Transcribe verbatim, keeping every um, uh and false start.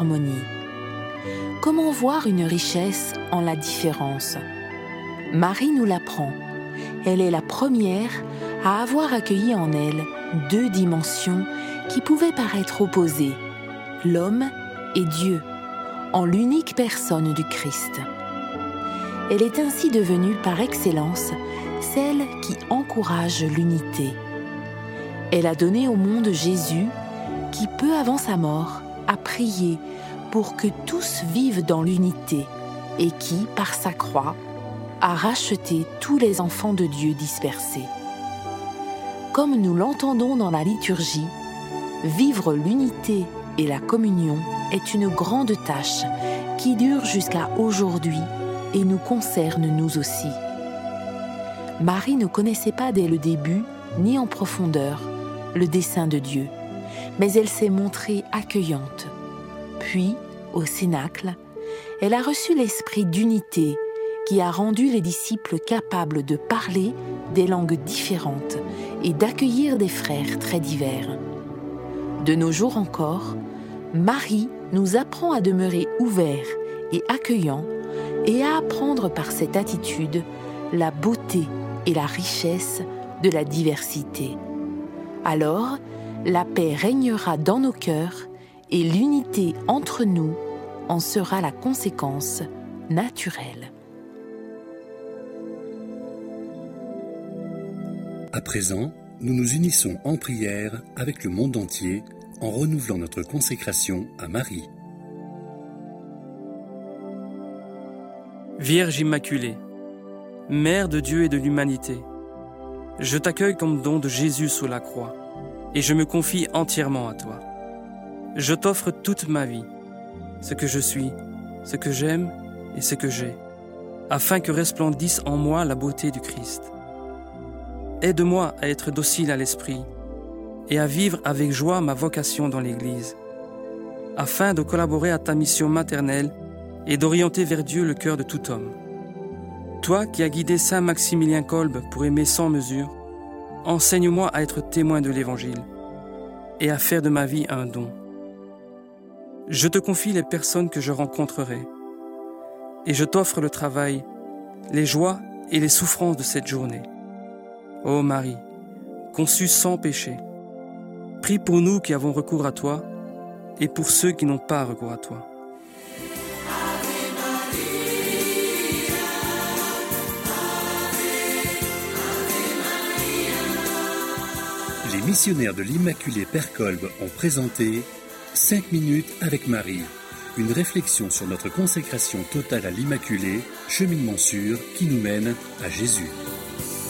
l'harmonie. Comment voir une richesse en la différence ? Marie nous l'apprend. Elle est la première à avoir accueilli en elle deux dimensions qui pouvaient paraître opposées, l'homme et Dieu, en l'unique personne du Christ. Elle est ainsi devenue par excellence celle qui encourage l'unité. Elle a donné au monde Jésus qui, peu avant sa mort, a prié pour que tous vivent dans l'unité et qui, par sa croix, a racheté tous les enfants de Dieu dispersés. Comme nous l'entendons dans la liturgie, vivre l'unité et la communion est une grande tâche qui dure jusqu'à aujourd'hui et nous concerne nous aussi. Marie ne connaissait pas dès le début, ni en profondeur, le dessein de Dieu, mais elle s'est montrée accueillante. Puis, au Cénacle, elle a reçu l'esprit d'unité qui a rendu les disciples capables de parler des langues différentes et d'accueillir des frères très divers. De nos jours encore, Marie nous apprend à demeurer ouverts et accueillants et à apprendre par cette attitude la beauté et la richesse de la diversité. Alors, la paix régnera dans nos cœurs et l'unité entre nous en sera la conséquence naturelle. À présent, nous nous unissons en prière avec le monde entier en renouvelant notre consécration à Marie. Vierge Immaculée, Mère de Dieu et de l'humanité, je t'accueille comme don de Jésus sous la croix et je me confie entièrement à toi. Je t'offre toute ma vie, ce que je suis, ce que j'aime et ce que j'ai, afin que resplendisse en moi la beauté du Christ. Aide-moi à être docile à l'esprit et à vivre avec joie ma vocation dans l'Église, afin de collaborer à ta mission maternelle et d'orienter vers Dieu le cœur de tout homme. Toi qui as guidé saint Maximilien Kolbe pour aimer sans mesure, enseigne-moi à être témoin de l'Évangile et à faire de ma vie un don. Je te confie les personnes que je rencontrerai et je t'offre le travail, les joies et les souffrances de cette journée. Ô Marie, conçue sans péché, prie pour nous qui avons recours à toi et pour ceux qui n'ont pas recours à toi. Les missionnaires de l'Immaculée Père Kolbe ont présenté cinq minutes avec Marie, une réflexion sur notre consécration totale à l'Immaculée, cheminement sûr qui nous mène à Jésus.